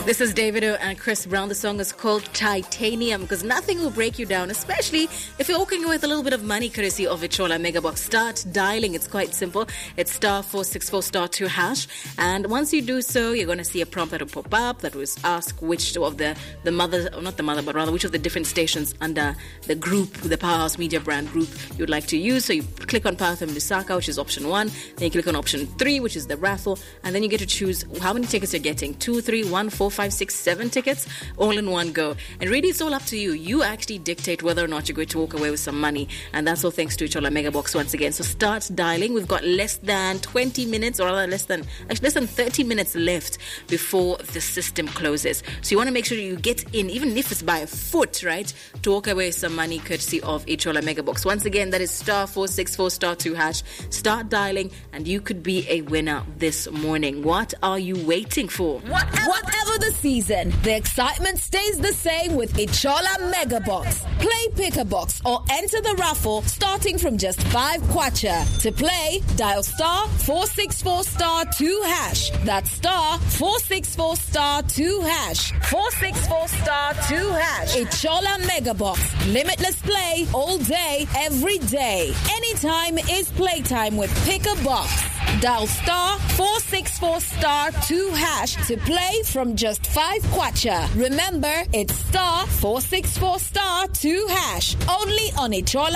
This is Davido and Chris Brown. The song is called Titanium because nothing will break you down, especially if you're walking with a little bit of money courtesy of Ichola Megabox. Start dialing. It's quite simple. It's *464*2#. And once you do so, you're going to see a prompt that will pop up that will ask which of the mother, or not the mother, but rather which of the different stations under the group, the Powerhouse Media brand group you'd like to use. So you click on Power FM Lusaka, which is option 1. Then you click on option 3, which is the raffle. And then you get to choose how many tickets you're getting. 2, 3, 1, 4, 5, 6, 7 tickets all in one go. And really it's all up to you. You actually dictate whether or not you're going to walk away with some money. And that's all thanks to Ichola Megabox once again. So start dialing. We've got less than 20 minutes, or rather less than 30 minutes left before the system closes. So you want to make sure you get in, even if it's by a foot, right, to walk away with some money courtesy of Ichola Megabox. Once again, that is *464*2#. Start dialing and you could be a winner this morning. What are you waiting for? Whatever the season, the excitement stays the same with Ichola Megabox. Play Pick a Box or enter the raffle starting from just 5 kwacha. To play, dial *464*2#. That's *464*2#. 464*2#. Ichola Megabox. Limitless play all day, every day. Anytime is playtime with Pick a Box. Dial *464*2# to play from just 5 kwacha. Remember, it's *464*2#. Only on Ichola